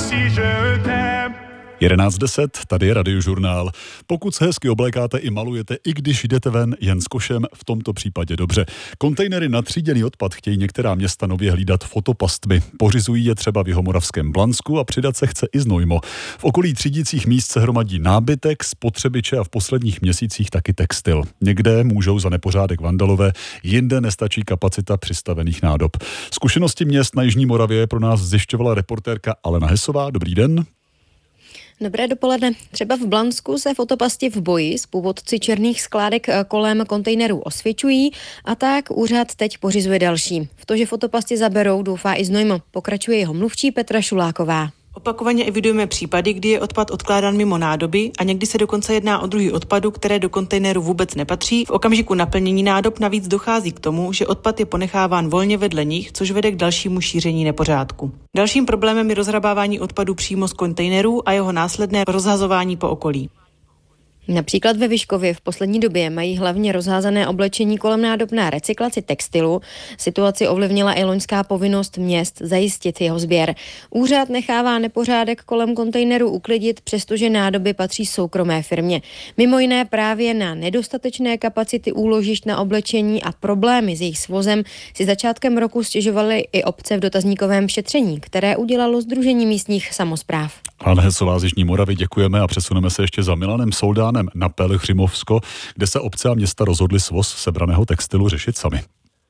11:10, tady je Radiožurnál. Pokud se hezky oblékáte i malujete, i když jdete ven jen s košem, v tomto případě dobře. Kontejnery na tříděný odpad chtějí některá města nově hlídat fotopastmy. Pořizují je třeba v Jihomoravském Blansku a přidat se chce i Znojmo. V okolí třídicích míst se hromadí nábytek, spotřebiče a v posledních měsících taky textil. Někde můžou za nepořádek vandalové, jinde nestačí kapacita přistavených nádob. Zkušenosti měst na Jižní Moravě pro nás zjišťovala reportérka Alena Hesová. Dobrý den. Dobré dopoledne. Třeba v Blansku se fotopasti v boji s původci černých skládek kolem kontejnerů osvědčují a tak úřad teď pořizuje další. V to, že fotopasti zaberou, doufá i Znojmo. Pokračuje jeho mluvčí Petra Šuláková. Opakovaně evidujeme případy, kdy je odpad odkládán mimo nádoby a někdy se dokonce jedná o druhy odpadu, které do kontejneru vůbec nepatří. V okamžiku naplnění nádob navíc dochází k tomu, že odpad je ponecháván volně vedle nich, což vede k dalšímu šíření nepořádku. Dalším problémem je rozhrabávání odpadu přímo z kontejnerů a jeho následné rozhazování po okolí. Například ve Vyškově v poslední době mají hlavně rozházané oblečení kolem nádob na recyklaci textilu. Situaci ovlivnila i loňská povinnost měst zajistit jeho sběr. Úřad nechává nepořádek kolem kontejneru uklidit, přestože nádoby patří soukromé firmě. Mimo jiné právě na nedostatečné kapacity úložišť na oblečení a problémy s jejich svozem si začátkem roku stěžovaly i obce v dotazníkovém šetření, které udělalo Sdružení místních samospráv. Alena Hesová z Jižní Moravy, děkujeme a přesuneme se ještě za Milanem Soldánem na Pelhřimovsko, kde se obce a města rozhodly svoz sebraného textilu řešit sami.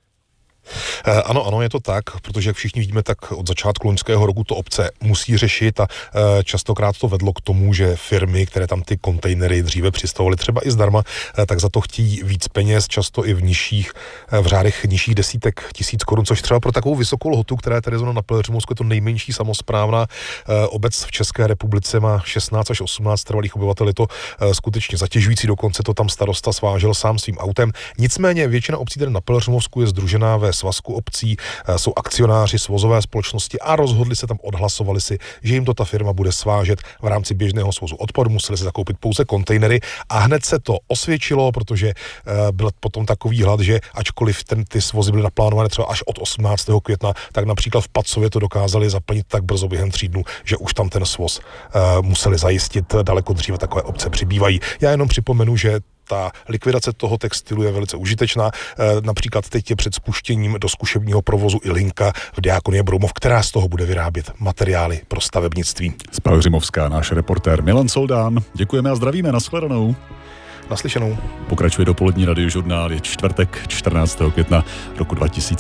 Ano, je to tak, protože jak všichni vidíme, tak od začátku loňského roku to obce musí řešit a častokrát to vedlo k tomu, že firmy, které tam ty kontejnery dříve přistavovaly třeba i zdarma, tak za to chtějí víc peněz, často i v řádech nižších desítek tisíc korun, což třeba pro takovou vysokou lhotu, která je tady zrovna na Pelhřimovsku, je to nejmenší samosprávná obec v České republice, má 16 až 18 trvalých obyvatel, je to skutečně zatěžující, dokonce to tam starosta svážel sám svým autem. Nicméně většina obcí tady na Pelhřimovsku je sdružená ve svazku obcí, jsou akcionáři svozové společnosti a rozhodli se tam, odhlasovali si, že jim to ta firma bude svážet v rámci běžného svozu odpadu, museli si zakoupit pouze kontejnery a hned se to osvědčilo, protože byl potom takový hlad, že ačkoliv ty svozy byly naplánované třeba až od 18. května, tak například v Pacově to dokázali zaplnit tak brzo během 3 dnů, že už tam ten svoz museli zajistit, daleko dříve takové obce přibývají. Já jenom připomenu, že ta likvidace toho textilu je velice užitečná. Například teď je před spuštěním do zkušebního provozu i linka v Diakonie Broumov, která z toho bude vyrábět materiály pro stavebnictví. Z Pelhřimovska náš reportér Milan Soldán. Děkujeme a zdravíme, nashledanou. Naslyšenou. Pokračuje dopolední Radiožurnál, je čtvrtek 14. května roku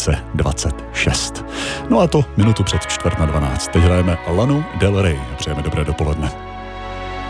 2026. No a to minutu před 11:45. Teď hrajeme Lanu Del Rey. Přejeme dobré dopoledne.